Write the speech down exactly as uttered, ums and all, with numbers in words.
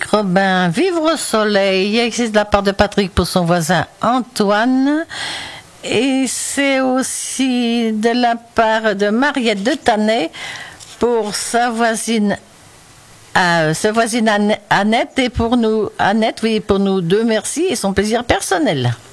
Robin, vivre au soleil. C'est de la part de Patrick pour son voisin Antoine. Et c'est aussi de la part de Mariette de Tanay pour sa voisine, euh, sa voisine Annette et pour nous, Annette, oui, pour nous deux, merci et son plaisir personnel.